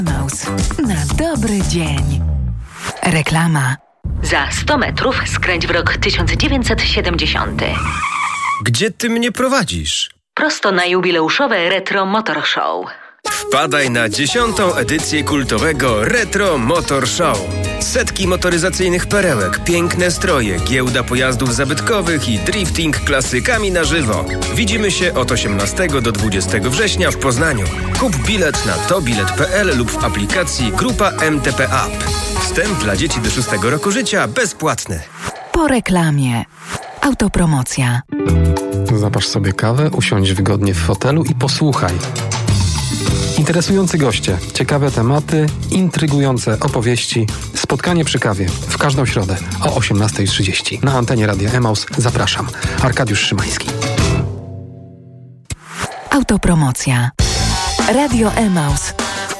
Maus. Na dobry dzień. Reklama. Za 100 metrów skręć w rok 1970. Gdzie ty mnie prowadzisz? Prosto na jubileuszowe Retro Motor Show. Wpadaj na 10. edycję kultowego Retro Motor Show. Setki motoryzacyjnych perełek, piękne stroje, giełda pojazdów zabytkowych i drifting klasykami na żywo. Widzimy się od 18 do 20 września w Poznaniu. Kup bilet na tobilet.pl lub w aplikacji Grupa MTP App. Wstęp dla dzieci do 6 roku życia bezpłatny. Po reklamie. Autopromocja. Zaparz sobie kawę, usiądź wygodnie w fotelu i posłuchaj. Interesujący goście, ciekawe tematy, intrygujące opowieści. Spotkanie przy kawie w każdą środę o 18:30 na antenie Radia Emaus. Zapraszam. Arkadiusz Szymański. Autopromocja. Radio Emaus.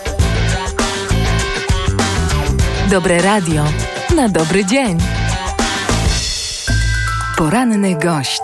Dobre radio na dobry dzień. Poranny gość.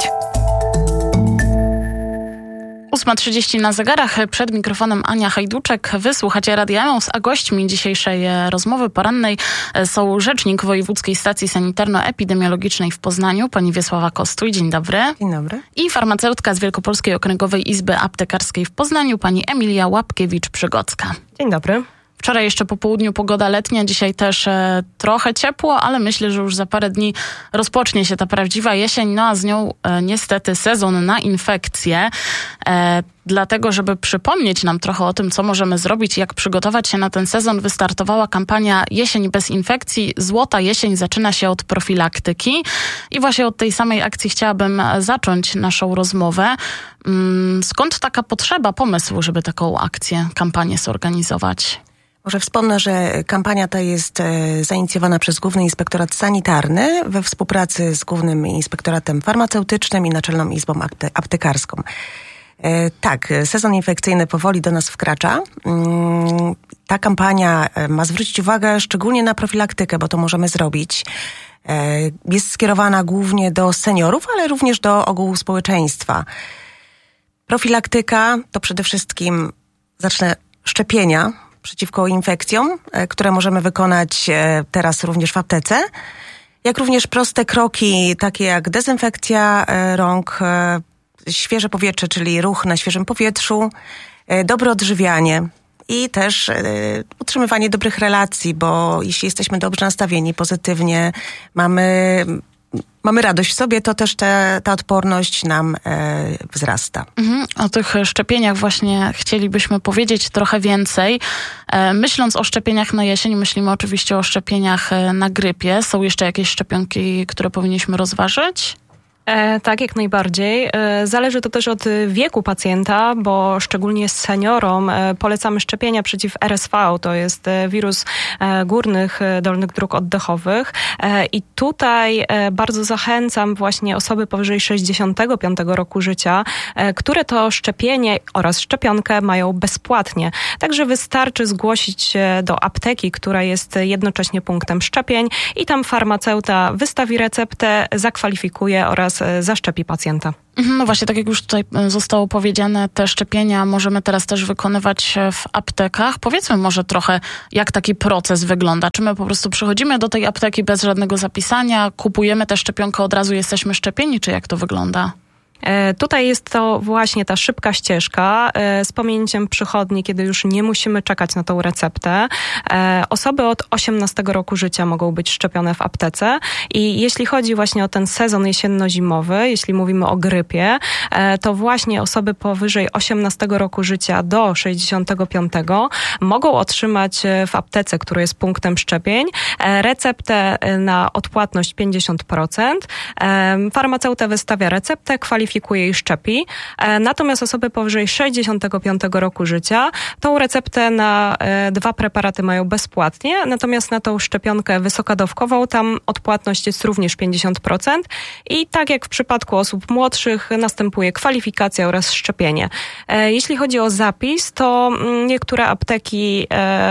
8:30 na zegarach, przed mikrofonem Ania Hajduczek. Wysłuchacie Radia Emaus, a gośćmi dzisiejszej rozmowy porannej są rzecznik Wojewódzkiej Stacji Sanitarno-Epidemiologicznej w Poznaniu, pani Wiesława Kostuj. Dzień dobry. Dzień dobry. I farmaceutka z Wielkopolskiej Okręgowej Izby Aptekarskiej w Poznaniu, pani Emilia Łapkiewicz-Przygocka. Dzień dobry. Wczoraj jeszcze po południu pogoda letnia, dzisiaj też trochę ciepło, ale myślę, że już za parę dni rozpocznie się ta prawdziwa jesień, no a z nią niestety sezon na infekcje. Dlatego, żeby przypomnieć nam trochę o tym, co możemy zrobić, jak przygotować się na ten sezon, wystartowała kampania Jesień bez infekcji. Złota jesień zaczyna się od profilaktyki. I właśnie od tej samej akcji chciałabym zacząć naszą rozmowę. Skąd taka potrzeba, pomysł, żeby taką akcję, kampanię zorganizować? Może wspomnę, że kampania ta jest zainicjowana przez Główny Inspektorat Sanitarny we współpracy z Głównym Inspektoratem Farmaceutycznym i Naczelną Izbą Aptekarską. Tak, sezon infekcyjny powoli do nas wkracza. Ta kampania ma zwrócić uwagę szczególnie na profilaktykę, bo to możemy zrobić. Jest skierowana głównie do seniorów, ale również do ogółu społeczeństwa. Profilaktyka to przede wszystkim szczepienia przeciwko infekcjom, które możemy wykonać teraz również w aptece, jak również proste kroki, takie jak dezynfekcja rąk, świeże powietrze, czyli ruch na świeżym powietrzu, dobre odżywianie i też utrzymywanie dobrych relacji, bo jeśli jesteśmy dobrze nastawieni, pozytywnie, mamy radość w sobie, to też ta odporność nam wzrasta. O tych szczepieniach właśnie chcielibyśmy powiedzieć trochę więcej. Myśląc o szczepieniach na jesień, myślimy oczywiście o szczepieniach na grypie. Są jeszcze jakieś szczepionki, które powinniśmy rozważyć? Tak, jak najbardziej. Zależy to też od wieku pacjenta, bo szczególnie seniorom polecamy szczepienia przeciw RSV, to jest wirus górnych dolnych dróg oddechowych. I tutaj bardzo zachęcam właśnie osoby powyżej 65 roku życia, które to szczepienie oraz szczepionkę mają bezpłatnie. Także wystarczy zgłosić się do apteki, która jest jednocześnie punktem szczepień i tam farmaceuta wystawi receptę, zakwalifikuje oraz zaszczepi pacjenta. No właśnie, tak jak już tutaj zostało powiedziane, te szczepienia możemy teraz też wykonywać w aptekach. Powiedzmy może trochę, jak taki proces wygląda. Czy my po prostu przychodzimy do tej apteki bez żadnego zapisania, kupujemy tę szczepionkę, od razu jesteśmy szczepieni, czy jak to wygląda? Tutaj jest to właśnie ta szybka ścieżka z pominięciem przychodni, kiedy już nie musimy czekać na tą receptę. Osoby od 18 roku życia mogą być szczepione w aptece i jeśli chodzi właśnie o ten sezon jesienno-zimowy, jeśli mówimy o grypie, to właśnie osoby powyżej 18 roku życia do 65 mogą otrzymać w aptece, która jest punktem szczepień, receptę na odpłatność 50%. Farmaceuta wystawia receptę, kwalifikuje i szczepi. Natomiast osoby powyżej 65 roku życia tą receptę na 2 preparaty mają bezpłatnie, natomiast na tą szczepionkę wysokadawkową tam odpłatność jest również 50% i tak jak w przypadku osób młodszych następuje kwalifikacja oraz szczepienie. Jeśli chodzi o zapis, to niektóre apteki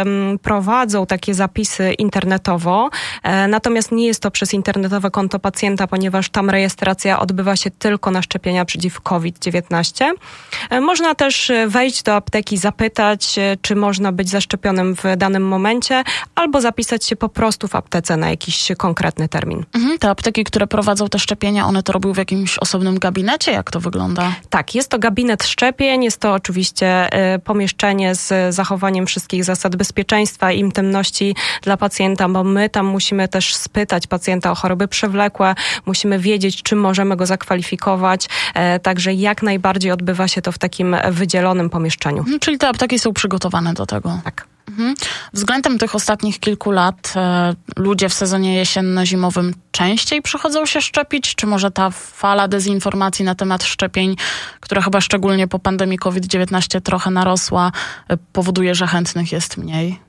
prowadzą takie zapisy internetowo, natomiast nie jest to przez internetowe konto pacjenta, ponieważ tam rejestracja odbywa się tylko na szczepienie szczepienia przeciw COVID-19. Można też wejść do apteki, zapytać, czy można być zaszczepionym w danym momencie, albo zapisać się po prostu w aptece na jakiś konkretny termin. Te apteki, które prowadzą te szczepienia, one to robią w jakimś osobnym gabinecie? Jak to wygląda? Tak, jest to gabinet szczepień, jest to oczywiście pomieszczenie z zachowaniem wszystkich zasad bezpieczeństwa i intymności dla pacjenta, bo my tam musimy też spytać pacjenta o choroby przewlekłe, musimy wiedzieć, czy możemy go zakwalifikować, także jak najbardziej odbywa się to w takim wydzielonym pomieszczeniu. Czyli te apteki są przygotowane do tego? Tak. Względem tych ostatnich kilku lat ludzie w sezonie jesienno-zimowym częściej przychodzą się szczepić? Czy może ta fala dezinformacji na temat szczepień, która chyba szczególnie po pandemii COVID-19 trochę narosła, powoduje, że chętnych jest mniej?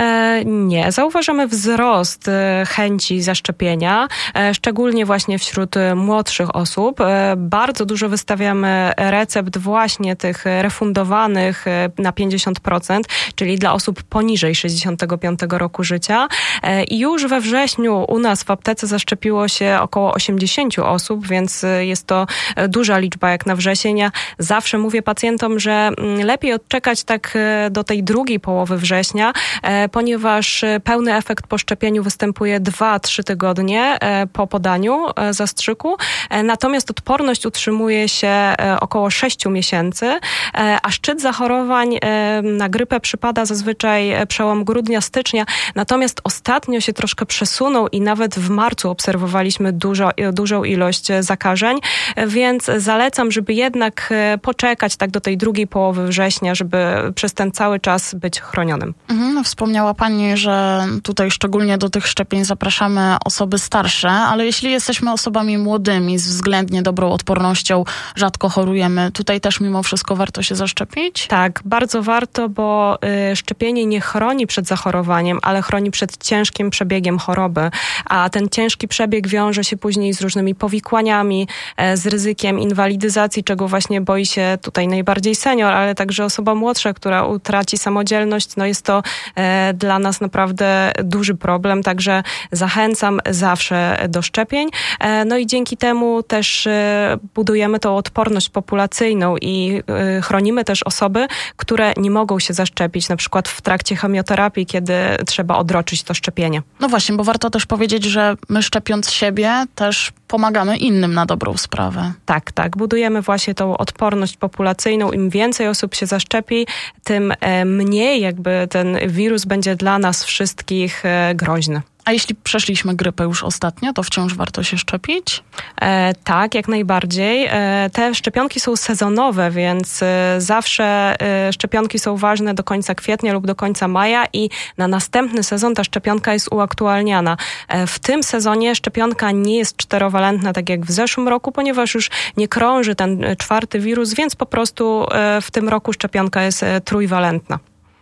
Nie, zauważamy wzrost chęci zaszczepienia, szczególnie właśnie wśród młodszych osób. Bardzo dużo wystawiamy recept właśnie tych refundowanych na 50%, czyli dla osób poniżej 65 roku życia. I już we wrześniu u nas w aptece zaszczepiło się około 80 osób, więc jest to duża liczba jak na wrzesień. Ja zawsze mówię pacjentom, że lepiej odczekać tak do tej drugiej połowy września, ponieważ pełny efekt po szczepieniu występuje 2-3 tygodnie po podaniu zastrzyku, natomiast odporność utrzymuje się około 6 miesięcy, a szczyt zachorowań na grypę przypada zazwyczaj przełom grudnia-stycznia, natomiast ostatnio się troszkę przesunął i nawet w marcu obserwowaliśmy dużą ilość zakażeń, więc zalecam, żeby jednak poczekać tak do tej drugiej połowy września, żeby przez ten cały czas być chronionym. Wspomniała Pani, że tutaj szczególnie do tych szczepień zapraszamy osoby starsze, ale jeśli jesteśmy osobami młodymi, z względnie dobrą odpornością, rzadko chorujemy, tutaj też mimo wszystko warto się zaszczepić? Tak, bardzo warto, bo szczepienie nie chroni przed zachorowaniem, ale chroni przed ciężkim przebiegiem choroby, a ten ciężki przebieg wiąże się później z różnymi powikłaniami, z ryzykiem inwalidyzacji, czego właśnie boi się tutaj najbardziej senior, ale także osoba młodsza, która utraci samodzielność. No jest to dla nas naprawdę duży problem, także zachęcam zawsze do szczepień. No i dzięki temu też budujemy tą odporność populacyjną i chronimy też osoby, które nie mogą się zaszczepić, na przykład w trakcie chemioterapii, kiedy trzeba odroczyć to szczepienie. No właśnie, bo warto też powiedzieć, że my szczepiąc siebie też pomagamy innym na dobrą sprawę. Tak. Budujemy właśnie tą odporność populacyjną. Im więcej osób się zaszczepi, tym mniej jakby ten wirus będzie dla nas wszystkich groźny. A jeśli przeszliśmy grypę już ostatnio, to wciąż warto się szczepić? Tak, jak najbardziej. Te szczepionki są sezonowe, więc zawsze szczepionki są ważne do końca kwietnia lub do końca maja i na następny sezon ta szczepionka jest uaktualniana. W tym sezonie szczepionka nie jest czterowalentna, tak jak w zeszłym roku, ponieważ już nie krąży ten czwarty wirus, więc po prostu w tym roku szczepionka jest trójwalentna.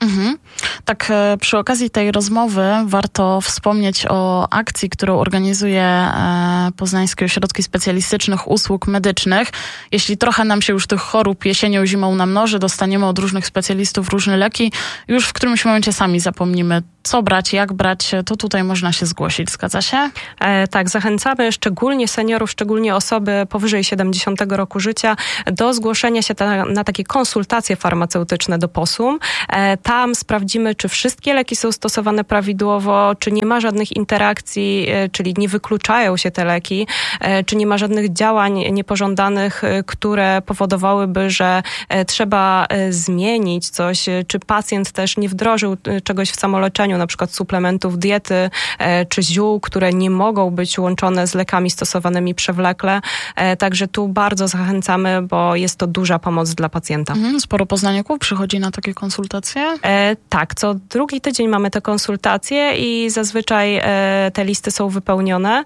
Tak, przy okazji tej rozmowy warto wspomnieć o akcji, którą organizuje Poznańskie Ośrodki Specjalistycznych Usług Medycznych. Jeśli trochę nam się już tych chorób jesienią, zimą namnoży, dostaniemy od różnych specjalistów różne leki, już w którymś momencie sami zapomnimy, co brać, jak brać, to tutaj można się zgłosić. Zgadza się? Tak, zachęcamy szczególnie seniorów, szczególnie osoby powyżej 70 roku życia do zgłoszenia się na takie konsultacje farmaceutyczne do POSUM. Tam sprawdzimy, czy wszystkie leki są stosowane prawidłowo, czy nie ma żadnych interakcji, czyli nie wykluczają się te leki, czy nie ma żadnych działań niepożądanych, które powodowałyby, że trzeba zmienić coś, czy pacjent też nie wdrożył czegoś w samoleczeniu, na przykład suplementów diety, czy ziół, które nie mogą być łączone z lekami stosowanymi przewlekle. Także tu bardzo zachęcamy, bo jest to duża pomoc dla pacjenta. Sporo poznaniaków przychodzi na takie konsultacje? Tak, co drugi tydzień mamy te konsultacje i zazwyczaj te listy są wypełnione.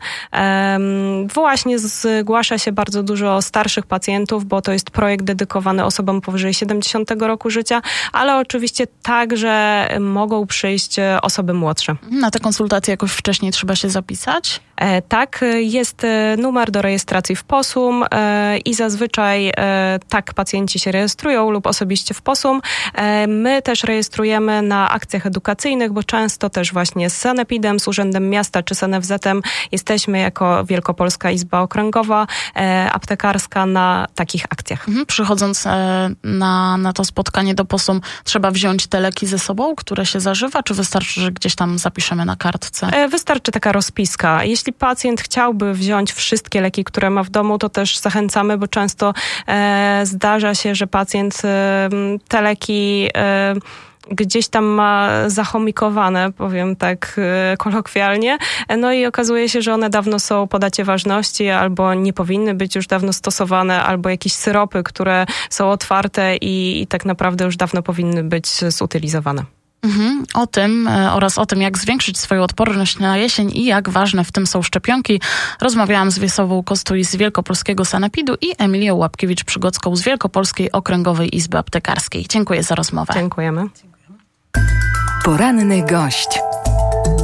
Właśnie zgłasza się bardzo dużo starszych pacjentów, bo to jest projekt dedykowany osobom powyżej 70 roku życia, ale oczywiście także mogą przyjść osoby młodsze. Na te konsultacje jakoś wcześniej trzeba się zapisać? Tak, jest numer do rejestracji w POSUM i zazwyczaj tak pacjenci się rejestrują lub osobiście w POSUM. My też rejestrujemy na akcjach edukacyjnych, bo często też właśnie z Sanepidem, z Urzędem Miasta czy z NFZ-em jesteśmy jako Wielkopolska Izba Okręgowa, aptekarska na takich akcjach. Przychodząc na to spotkanie do POSUM, trzeba wziąć te leki ze sobą, które się zażywa, czy wystarczy, że gdzieś tam zapiszemy na kartce? Wystarczy taka rozpiska. Jeśli pacjent chciałby wziąć wszystkie leki, które ma w domu, to też zachęcamy, bo często zdarza się, że pacjent te leki gdzieś tam ma zachomikowane, powiem tak kolokwialnie, no i okazuje się, że one dawno są po dacie ważności, albo nie powinny być już dawno stosowane, albo jakieś syropy, które są otwarte i tak naprawdę już dawno powinny być zutylizowane. O tym oraz o tym, jak zwiększyć swoją odporność na jesień i jak ważne w tym są szczepionki, rozmawiałam z Wiesławą Kostuj z Wielkopolskiego Sanepidu i Emilią Łapkiewicz-Przygocką z Wielkopolskiej Okręgowej Izby Aptekarskiej. Dziękuję za rozmowę. Dziękujemy. Poranny gość.